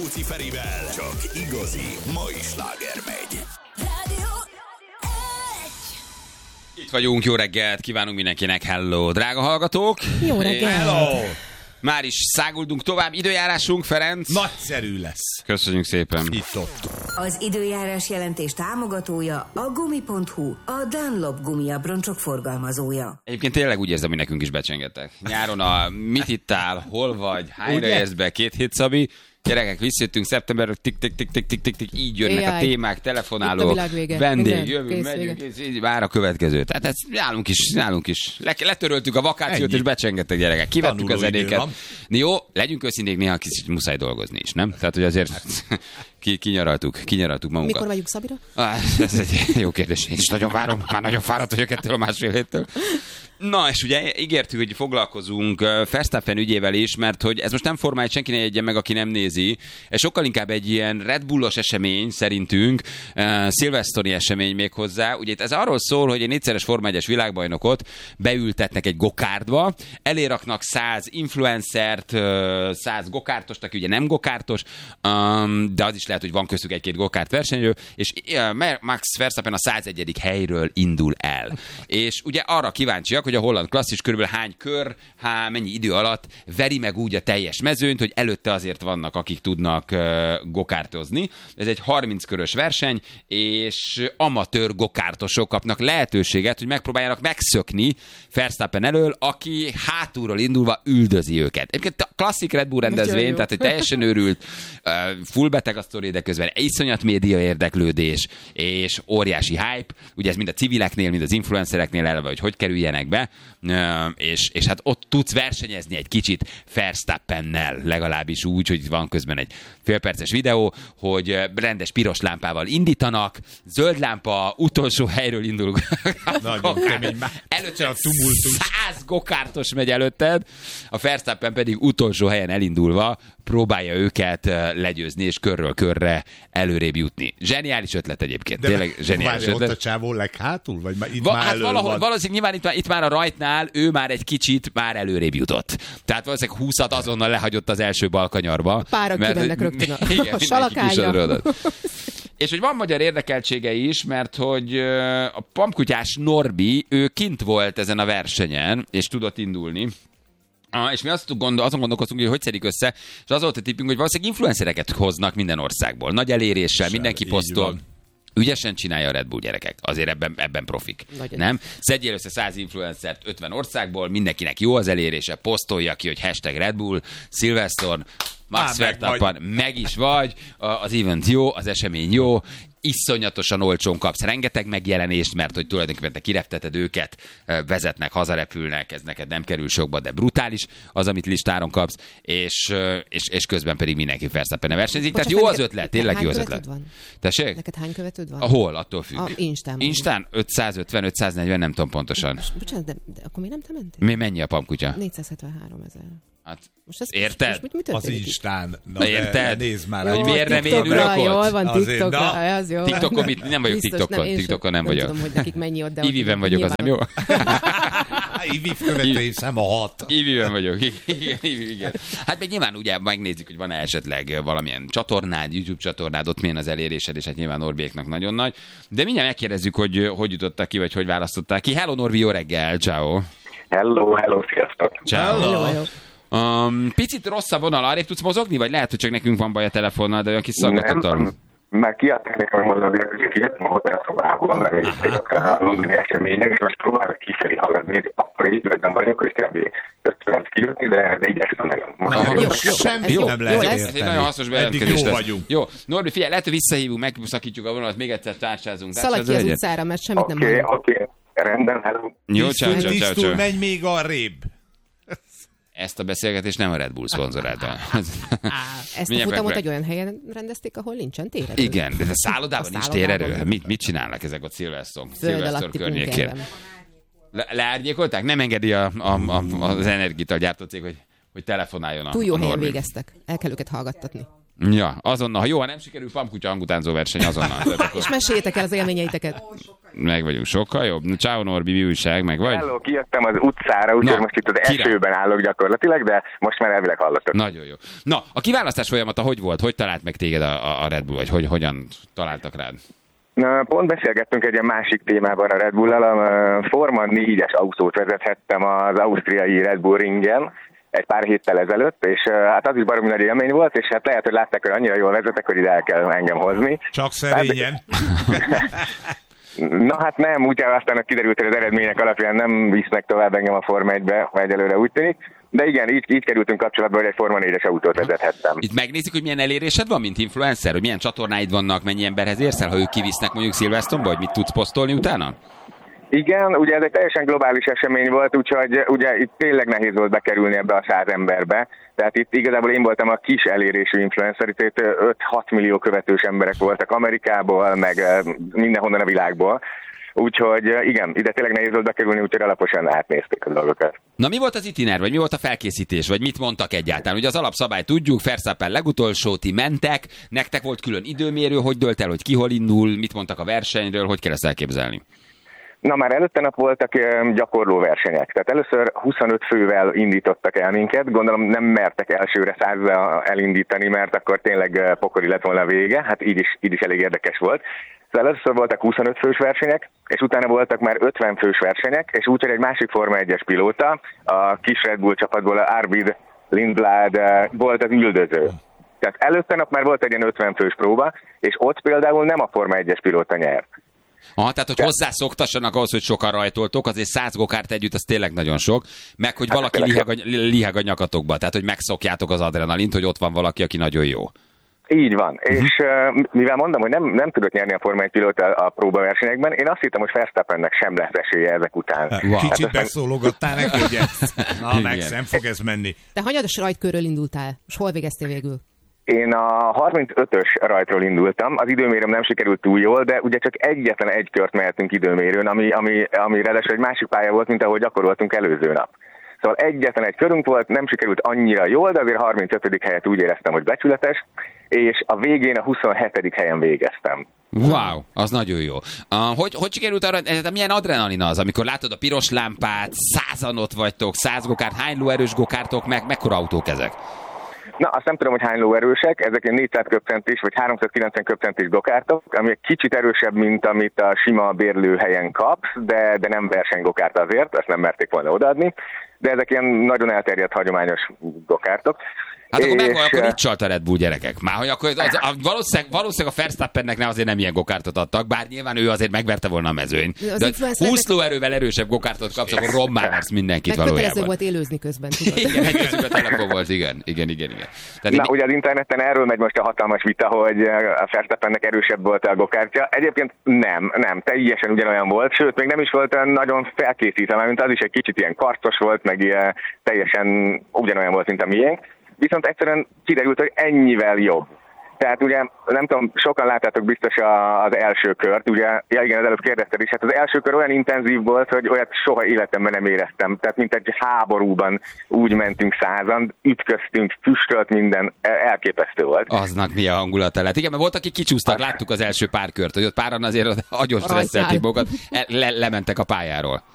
Óci Ferivel csak igazi mai sláger megy. Itt vagyunk, jó reggelt, kívánunk mindenkinek, hello, drága hallgatók! Jó reggelt! Hello! Már is száguldunk tovább, időjárásunk, Ferenc. Nagyszerű lesz. Köszönjük szépen. Itt-ott. Az időjárás jelentés támogatója a Gumi.hu, a Dunlop gumiabroncsok forgalmazója. Egyébként tényleg úgy érzem, hogy nekünk is becsengettek. Nyáron a mit ittál, hol vagy, hányra érsz be, 2 hét Szabi. Gyerekek, visszajöttünk szeptemberről, tik-tik-tik-tik-tik, így jönnek a témák, telefonáló, vendég, jövünk, megyünk, így vár a következő. Tehát ezt nálunk is. Letöröltük a vakációt, ennyi. És becsengettek, gyerekek. Kivettük a zenéket. Jó, legyünk őszinték, néha kicsit muszáj dolgozni is, nem? Tehát, hogy azért kinyaraltuk magunkat. Mikor vagyunk Szabira? Ez egy jó kérdés, én is nagyon várom, már nagyon fáradt vagyok ettől a másfél héttől. Na, és ugye ígértük, hogy foglalkozunk Verstappen ügyével is, mert hogy ez most nem Forma 1, senki ne jegye meg, aki nem nézi. Ez sokkal inkább egy ilyen Red Bullos esemény szerintünk, szilveszteri esemény még hozzá. Ugye itt ez arról szól, hogy egy 4-szeres Forma 1-es világbajnokot beültetnek egy gokártba, eléraknak 100 influencert, 100 gokártost, aki ugye nem gokártos, de az is lehet, hogy van köztük egy-két gokárt versenyző, és Max Verstappen a 101. helyről indul el. És ugye arra kíváncsiak, hogy a holland klasszis körülbelül hány kör, mennyi idő alatt veri meg úgy a teljes mezőnyt, hogy előtte azért vannak, akik tudnak gokártozni. Ez egy 30 körös verseny, és amatőr gokártosok kapnak lehetőséget, hogy megpróbáljanak megszökni Verstappen elől, aki hátulról indulva üldözi őket. Egyébként a klasszik Red Bull rendezvény, tehát egy teljesen őrült, full beteg a sztori, de közben iszonyat média érdeklődés, és óriási hype. Ugye ez mind a civileknél, mind az influencereknél eleve, hogy kerüljenek be, és hát ott tudsz versenyezni egy kicsit Verstappennel, legalábbis úgy, hogy van közben egy félperces videó, hogy rendes piros lámpával indítanak, zöld lámpa, utolsó helyről indul. Nagyon kemény, előtte a 100 gokártos megy előtted, a Verstappen pedig utolsó helyen elindulva próbálja őket legyőzni, és körről körre előrébb jutni. Zseniális ötlet egyébként. De tényleg zseniális ötlet. Ott a csávó leghátul? Vagy itt már hát valószínűleg nyilván itt már a rajtnál ő már egy kicsit már előrébb jutott. Tehát valószínűleg 20-at azonnal lehagyott az első balkanyarba. Párak kimennek rögtön a salakája. És hogy van magyar érdekeltsége is, mert hogy a pampkutyás Norbi, ő kint volt ezen a versenyen, és tudott indulni. És mi azon gondolkoztunk, hogy szedik össze, és az volt a tippünk, hogy valószínűleg influencereket hoznak minden országból. Nagy eléréssel, mindenki posztol. Ügyesen csinálja a Red Bull, gyerekek. Azért ebben profik. Nagyon nem? Szedjél össze 100 influencert 50 országból, mindenkinek jó az elérése, posztolja ki, hogy hashtag Red Bull, Silverstone, Max Verstappen, meg is vagy, az event jó, az esemény jó, iszonyatosan olcsón kapsz rengeteg megjelenést, mert hogy tulajdonképpen te kirepteted őket, vezetnek, hazarepülnek, ez neked nem kerül sokba, de brutális az, amit listáron kapsz, és közben pedig mindenki Verstappen versenyzik. Tehát jó az ötlet, tényleg jó az ötlet. Tessék? Neked hány követőd van? Hol? Attól függ. Instán 550, 540, nem tudom pontosan. Bocsánat, de akkor miért nem te mentél? Mennyi a pampkutya? 473 000. Hát, érted? Most az Instán. Érted? Nézd már. Hogy miért nem én ülök ott? Jól van, TikTokra, az jó. TikTokon nem vagyok TikTokon nem vagyok. Nem tudom, hogy nekik mennyi ott, de... Iviben vagyok, az nem jó? Ivi követői szem a 6. Iviben vagyok, igen. Hát még nyilván ugye megnézik, hogy van-e esetleg valamilyen csatornád, YouTube csatornád, ott milyen az elérésed, és hát nyilván Norbiéknak nagyon nagy. De mindjárt megkérdezzük, hogy jutottak ki, vagy hogy választották ki. Hello Norbi, jó reggel, ciao. Hello, sziasztok. Ciao. Picit rossz a vonal, arrébb tudsz mozogni, vagy lehet, hogy csak nekünk van baj a telefonnal, de olyan kis szaggatottan. Mert kiadták nekem mozogni, hogy kijöttem a hotelszobából, meg egy a londoni események, és most próbálok kifelé haladni, akkor így nem vagyok, hogy kb. 50 kijutni, de igyekszem nagyon. Semmi nem lehet érteni. Ez egy nagyon hasznos bejelentkezés lesz. Jó, Norbi, figyelj, lehet, hogy visszahívunk, megszakítjuk a vonalat, még egyszer társázunk. Szaladj ki az utcára, mert semmit nem mondjuk. Oké, rendben, hello. Jó, tisztul, menj még arrébb. Ezt a beszélgetést nem a Red Bull szponzorálta. Ezt a futamot egy olyan helyen rendezték, ahol nincsen térerő. Igen, de a szállodában nincs térerő. Mit csinálnak ezek a Silverstone környékén? Leárnyékolták? Nem engedi az energiaital gyártó cég, hogy telefonáljon a túl jó helyen végeztek. El kell őket hallgattatni. Ja, azonnal. Ha jó, ha nem sikerül, pampkutya hangutánzó verseny azonnal. És meséljétek el az élményeiteket. Meg vagyunk, sokkal jobb. Ciao Norbi, mi újság, meg vagy? Hello, kijöttem az utcára, úgyhogy most itt az esőben állok gyakorlatilag, de most már elvileg hallatok. Nagyon jó. Na, a kiválasztás folyamata hogy volt? Hogy talált meg téged a Red Bull, vagy hogyan találtak rád? Na, pont beszélgettünk egy ilyen másik témában a Red Bull-al. A Forma 4-es autót vezethettem az ausztriai Red Bull ringen egy pár héttel ezelőtt, és hát az is baromi nagy élmény volt, és hát lehet, hogy látták, hogy annyira jól vezetek, hogy ide el kell engem hozni. Csak szerényen. Na hát nem, úgy aztán kiderült, hogy az eredmények alapján nem visznek tovább engem a Forma 1-be, egyelőre úgy tűnik. De igen, így kerültünk kapcsolatba, hogy egy Forma 4-es autót vezethettem. Itt megnézzük, hogy milyen elérésed van, mint influencer, hogy milyen csatornáid vannak, mennyi emberhez érsz el, ha ők kivisznek mondjuk Silverstone-ba, hogy mit tudsz posztolni utána? Igen, ugye ez egy teljesen globális esemény volt, úgyhogy ugye itt tényleg nehéz volt bekerülni ebbe a 100 emberbe. Tehát itt igazából én voltam a kis elérésű influencer, itt 5-6 millió követős emberek voltak Amerikából, meg mindenhonnan a világból. Úgyhogy igen, ide tényleg nehéz volt bekerülni, úgyhogy alaposan átnézték a dolgokat. Na mi volt az itiner, vagy mi volt a felkészítés, vagy mit mondtak egyáltalán? Ugye az alapszabály tudjuk, Verstappen legutolsó, ti mentek, nektek volt külön időmérő, hogy dölt el, hogy ki hol indul, mit mondtak a versenyről, hogy kell ezt elképzelni? Na már előtte nap voltak gyakorló versenyek, tehát először 25 fővel indítottak el minket, gondolom nem mertek elsőre 100-ra elindítani, mert akkor tényleg pokoli lett volna a vége, hát így is elég érdekes volt. Szóval először voltak 25 fős versenyek, és utána voltak már 50 fős versenyek, és úgy, hogy egy másik Forma 1-es pilóta, a kis Red Bull csapatból, Arvid Lindblad volt az üldöző. Tehát előtte nap már volt egy ilyen 50 fős próba, és ott például nem a Forma 1-es pilóta nyert. Aha, tehát, hogy hozzászoktassanak ahhoz, hogy sokan rajtoltok, azért 100 gokárt együtt, az tényleg nagyon sok, meg hogy valaki liheg a nyakatokba, tehát, hogy megszokjátok az adrenalint, hogy ott van valaki, aki nagyon jó. Így van, és mivel mondom, hogy nem tudott nyerni a Forma 1 pilóta a próbaversenyekben, én azt hittem, hogy Verstappennek sem lesz esélye ezek után. Wow. Kicsit beszólogattál neki, hogy na, meg nem fog ez menni. Te hanyados rajtkörről indultál, és hol végeztél végül? Én a 35-ös rajtról indultam, az időmérőm nem sikerült túl jól, de ugye csak egyetlen egy kört mehetünk időmérőn, ami ráadásul egy másik pálya volt, mint ahol gyakoroltunk előző nap. Szóval egyetlen egy körünk volt, nem sikerült annyira jól, de azért 35. helyet úgy éreztem, hogy becsületes, és a végén a 27. helyen végeztem. Wow, az nagyon jó. Hogy sikerült arra, milyen adrenalina az, amikor látod a piros lámpát, 100-an ott vagytok, 100 gokárt, hány lóerős gokártok, mekkora autók ezek? Na, azt nem tudom, hogy hány lóerősek, ezek 400 köbcentis vagy 390 köbcentis gokártok, ami egy kicsit erősebb, mint amit a sima bérlőhelyen kapsz, de nem versenygokárt azért, ezt nem merték volna odaadni, de ezek ilyen nagyon elterjedt hagyományos gokártok. Hát akkor megvan, akkor itt csalt a Red Bull, gyerekek. Már hogy akkor valószínűleg a Verstappennek azért nem ilyen gokártot adtak, bár nyilván ő azért megverte volna a mezőny. De 20 lóerővel erősebb gokártot kapsz, akkor rommá versz mindenkit valójában. Megkötelező volt élőzni közben, tudod. Igen, egy telefon volt, igen. Na, ugye az interneten erről megy most a hatalmas vita, hogy a Verstappennek erősebb volt a gokártja. Egyébként nem, teljesen ugyanolyan volt, sőt, még nem is volt nagyon felkészítve, mint az is egy kicsit ilyen karcos volt, meg ilyen teljesen ugyanolyan volt, mint a miénk. Viszont egyszerűen kiderült, hogy ennyivel jobb. Tehát ugye, nem tudom, sokan láttátok biztos az első kört, ugye, ja igen, az előbb kérdezted is, hát az első kör olyan intenzív volt, hogy olyat soha életemben nem éreztem. Tehát mint egy háborúban úgy mentünk 100-an, ütköztünk, füstölt minden, elképesztő volt. Aznak mi a hangulata lett. Igen, mert volt, akik kicsúsztak, láttuk az első pár kört, hogy ott páran azért agyon stresszelték magukat, lementek a pályáról.